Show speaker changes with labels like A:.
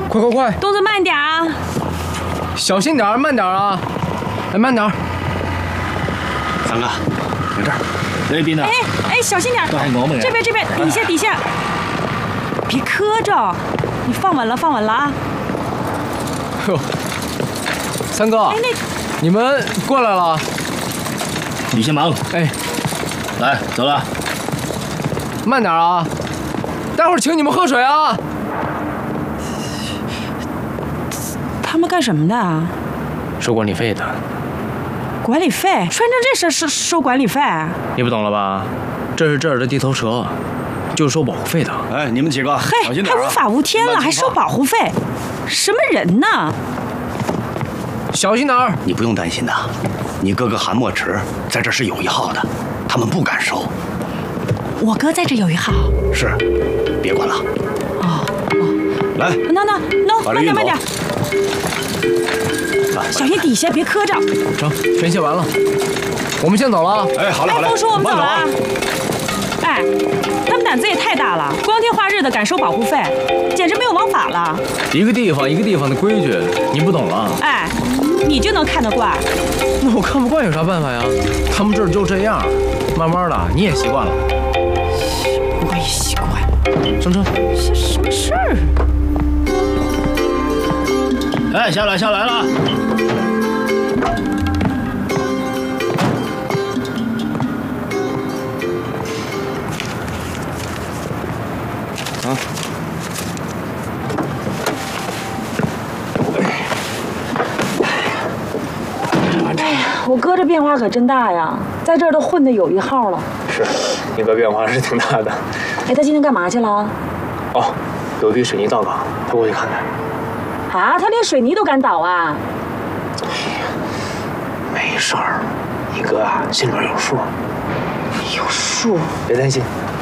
A: 快快快，
B: 动作慢点啊！
A: 小心点，慢点啊！哎，慢点。
C: 三哥，在这儿。那边呢？
B: 哎，小心点！
C: 都还我们
B: 这边，底下，别磕着，你放稳了啊！
A: 哟，三哥，
B: 哎，
A: 你们过来了。
C: 你先忙。
A: 哎，
C: 来，走了。
A: 慢点啊！待会儿请你们喝水啊！
B: 他们干什么的啊？
A: 收管理费的。
B: 管理费？穿成这事收管理费？
A: 你不懂了吧？这是这儿的地头蛇，就是收保护费的。
C: 哎，你们几个，
B: 嘿，还无法无天了，还收保护费？什么人呢？
A: 小心点儿！
C: 你不用担心的，你哥哥韩墨池在这是有一号的，他们不敢收。
B: 我哥在这有一号。
C: 是，别管了。
B: 哦，
C: 来，
B: 慢点。小心底下别磕着。
A: 成，全卸完了，我们先走了。
C: 哎，好嘞。
B: 风叔，我们走了啊。哎，他们胆子也太大了，光天化日的敢收保护费，简直没有王法了。
A: 一个地方的规矩，你不懂了。
B: 哎，你就能看得惯？
A: 那我看不惯有啥办法呀？他们这儿就这样，慢慢的你也习惯了。
B: 我也习惯。
A: 上车。
B: 这什么事儿？
C: 哎，下来了。啊。
B: 哎呀，我哥这变化可真大呀，在这儿都混得有一号了。
A: 是，你哥变化是挺大的。
B: 哎，他今天干嘛去了？
A: 哦，有批水泥到岗，他过去看看。
B: 啊，他连水泥都敢倒啊？
A: 没事儿，你哥啊心里边有数。
B: 有数。
A: 别担心，